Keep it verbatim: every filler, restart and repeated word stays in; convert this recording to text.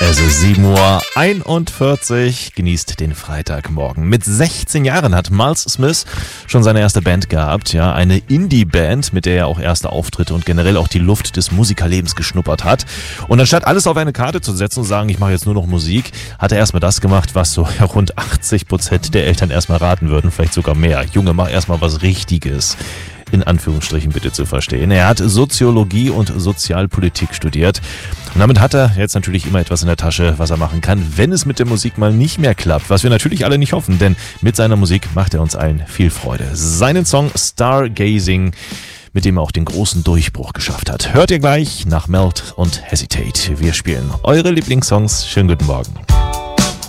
Es ist sieben Uhr einundvierzig, genießt den Freitagmorgen. Mit sechzehn Jahren hat Miles Smith schon seine erste Band gehabt, ja, eine Indie-Band, mit der er auch erste Auftritte und generell auch die Luft des Musikerlebens geschnuppert hat. Und anstatt alles auf eine Karte zu setzen und sagen, ich mache jetzt nur noch Musik, hat er erstmal das gemacht, was so rund achtzig Prozent der Eltern erstmal raten würden, vielleicht sogar mehr. Junge, mach erstmal was Richtiges. In Anführungsstrichen bitte zu verstehen. Er hat Soziologie und Sozialpolitik studiert und damit hat er jetzt natürlich immer etwas in der Tasche, was er machen kann, wenn es mit der Musik mal nicht mehr klappt, was wir natürlich alle nicht hoffen, denn mit seiner Musik macht er uns allen viel Freude. Seinen Song Stargazing, mit dem er auch den großen Durchbruch geschafft hat, hört ihr gleich nach Melt und Hesitate. Wir spielen eure Lieblingssongs. Schönen guten Morgen.